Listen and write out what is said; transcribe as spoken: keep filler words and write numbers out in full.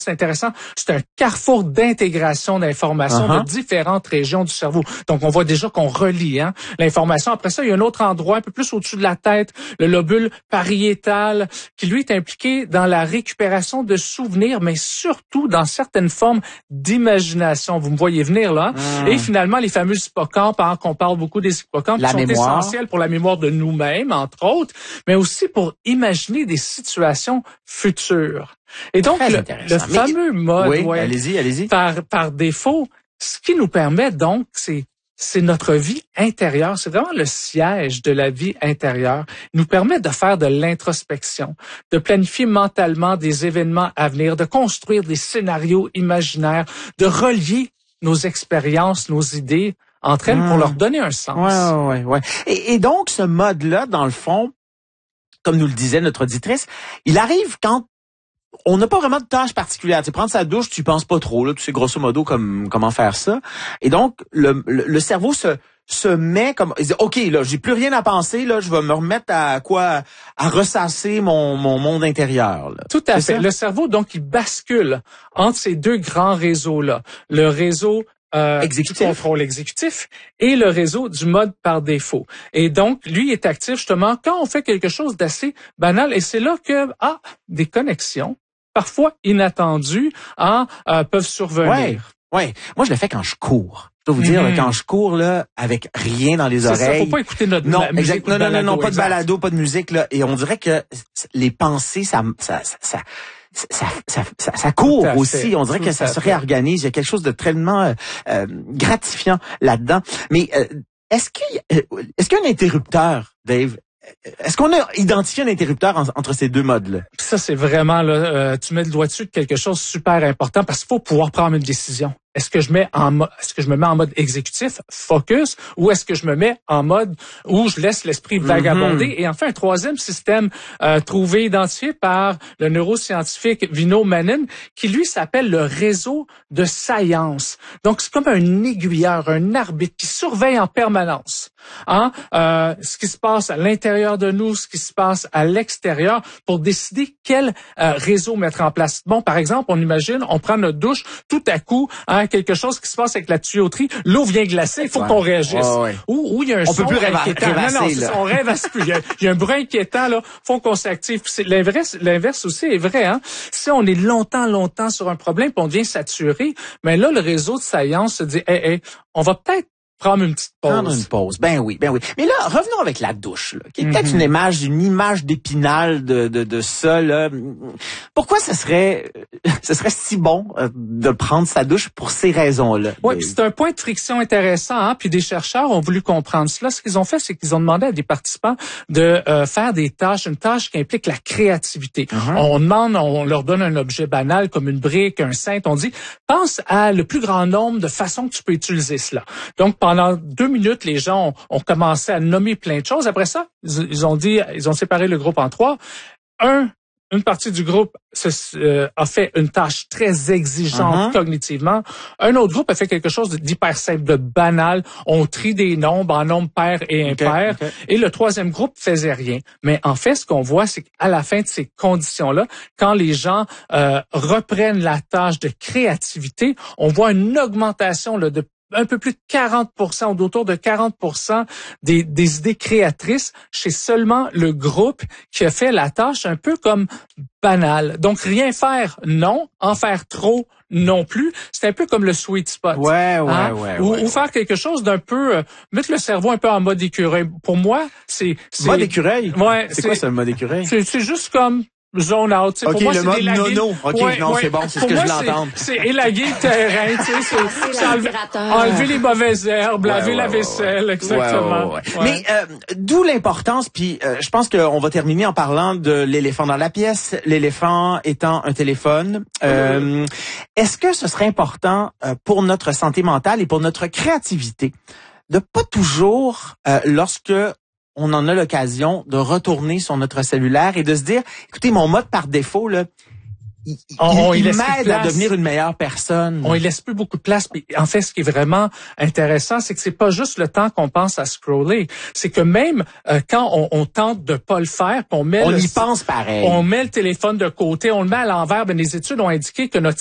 c'est intéressant, c'est un carrefour d'intégration d'informations uh-huh. de différentes régions du cerveau. Donc, on voit déjà qu'on relie hein, l'information. Après ça, il y a un autre endroit, un peu plus au-dessus de la tête, le lobule pariétal, qui lui est impliqué dans la récupération de souvenirs, mais surtout dans certaines formes d'imagination. Vous me voyez venir là. Mmh. Et finalement, les fameux hippocampes, hein, qu'on parle beaucoup des hippocampes, la qui sont mémoire. essentiels pour la mémoire de nous-mêmes, entre autres, mais aussi pour imaginer des situations futures. Et donc, le, le fameux Mais, mode, oui, ouais, allez-y, allez-y. Par, par défaut, ce qui nous permet donc, c'est c'est notre vie intérieure. C'est vraiment le siège de la vie intérieure. Il nous permet de faire de l'introspection, de planifier mentalement des événements à venir, de construire des scénarios imaginaires, de relier nos expériences, nos idées entre elles mmh. pour leur donner un sens. Ouais, ouais, ouais. Et, et donc, ce mode-là, dans le fond, comme nous le disait notre auditrice, il arrive quand on n'a pas vraiment de tâche particulière. Tu sais, prendre sa douche, tu penses pas trop. Là, tu sais grosso modo comme comment faire ça. Et donc, le, le, le cerveau se se met comme, il dit, OK, là, j'ai plus rien à penser. Là, je vais me remettre à quoi, à ressasser mon mon monde intérieur. Là. Tout à fait. Ça? Le cerveau, donc, il bascule entre ces deux grands réseaux-là. Le réseau Euh, exécutif. du contrôle exécutif et le réseau du mode par défaut. Et donc, lui est actif justement quand on fait quelque chose d'assez banal. Et c'est là que ah, des connexions, parfois inattendues, hein, euh, peuvent survenir. Ouais, ouais. Moi, je le fais quand je cours. Je dois vous dire, mm-hmm. quand je cours là, avec rien dans les c'est oreilles. Ça, faut pas écouter notre non, musique. Exact, non, non, non, non, pas exact. de balado, pas de musique là. Et on dirait que les pensées, ça, ça, ça, ça Ça, ça, ça, ça court aussi. On dirait Tout que ça se réorganise. Il y a quelque chose de tellement euh, euh, gratifiant là-dedans. Mais euh, est-ce qu'il y a, est-ce qu'il y a un interrupteur, Dave? Est-ce qu'on a identifié un interrupteur en, entre ces deux modes-là? Ça, c'est vraiment, là, euh, tu mets le doigt dessus de quelque chose de super important parce qu'il faut pouvoir prendre une décision. Est-ce que je mets en mo- est-ce que je me mets en mode exécutif, focus, ou est-ce que je me mets en mode où je laisse l'esprit vagabonder? Mm-hmm. Et enfin, un troisième système euh, trouvé, identifié par le neuroscientifique Vino Manin, qui lui s'appelle le réseau de science. Donc, c'est comme un aiguilleur, un arbitre qui surveille en permanence hein, euh, ce qui se passe à l'intérieur de nous, ce qui se passe à l'extérieur, pour décider quel euh, réseau mettre en place. Bon, par exemple, on imagine, on prend notre douche, tout à coup, hein, quelque chose qui se passe avec la tuyauterie, l'eau vient glacer, il faut ouais. qu'on réagisse. Ouais, ouais. Ou, ou il y a un on son peut plus inquiétant. Rêvasser, non, non, c'est, on rêvasse plus. Il y, a, il y a un bruit inquiétant, là, faut qu'on s'active. C'est, l'inverse, l'inverse aussi est vrai, hein. Si on est longtemps, longtemps sur un problème, puis on devient saturé, mais là, le réseau de science se dit, hey, hey, on va peut-être prendre une petite pause. Prendre une pause. Ben oui, ben oui. Mais là, revenons avec la douche, là, qui est mm-hmm. peut-être une image, une image d'épinal de, de, de ça, là. Pourquoi ce serait, ce serait si bon euh, de prendre sa douche pour ces raisons-là? Oui, puis c'est un point de friction intéressant, hein. Puis des chercheurs ont voulu comprendre cela. Ce qu'ils ont fait, c'est qu'ils ont demandé à des participants de euh, faire des tâches, une tâche qui implique la créativité. Mm-hmm. On demande, on leur donne un objet banal comme une brique, un cintre. On dit, pense à le plus grand nombre de façons que tu peux utiliser cela. Donc, pendant deux minutes, les gens ont, ont commencé à nommer plein de choses. Après ça, ils, ils ont dit, ils ont séparé le groupe en trois. Un, une partie du groupe se, euh, a fait une tâche très exigeante uh-huh. cognitivement. Un autre groupe a fait quelque chose d'hyper simple, de banal. On trie des nombres en nombres pairs et impairs. Okay, okay. Et le troisième groupe faisait rien. Mais en fait, ce qu'on voit, c'est qu'à la fin de ces conditions-là, quand les gens euh, reprennent la tâche de créativité, on voit une augmentation là, de un peu plus de quarante pour cent ou d'autour de quarante pour cent des, des idées créatrices chez seulement le groupe qui a fait la tâche un peu comme banale. Donc, rien faire, non. En faire trop, non plus. C'est un peu comme le sweet spot. Ouais, ouais, hein? ouais, Ou, ouais, ou faire quelque chose d'un peu... Euh, mettre le cerveau un peu en mode écureuil. Pour moi, c'est... c'est mode écureuil? Ouais. C'est, c'est quoi, ça, le mode écureuil? C'est, c'est juste comme... zone out. T'sais, OK, pour moi, le c'est mode élaguer... nono. OK, ouais, non, ouais. c'est bon, c'est pour ce que moi, je l'entends. C'est, c'est élaguer le terrain, tu sais, c'est, c'est enlever, enlever les mauvaises herbes, ouais, laver ouais, la ouais, vaisselle, ouais. exactement. Ouais, ouais, ouais. Mais euh, d'où l'importance, puis euh, je pense qu'on va terminer en parlant de l'éléphant dans la pièce, l'éléphant étant un téléphone. Euh, est-ce que ce serait important euh, pour notre santé mentale et pour notre créativité de pas toujours, euh, lorsque on en a l'occasion de retourner sur notre cellulaire et de se dire, écoutez, mon mode par défaut, là, il, on, il, il il m'aide à devenir une meilleure personne. On y laisse plus beaucoup de place. Puis en fait, ce qui est vraiment intéressant, c'est que c'est pas juste le temps qu'on pense à scroller. C'est que même euh, quand on, on tente de pas le faire, qu'on met on le, y pense pareil. On met le téléphone de côté, on le met à l'envers. Ben, les études ont indiqué que notre